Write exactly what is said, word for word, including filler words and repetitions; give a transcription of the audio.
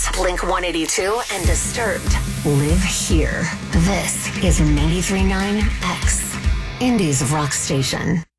Blink one eighty-two, and Disturbed live here. This is ninety-three point nine X, Indy's rock station.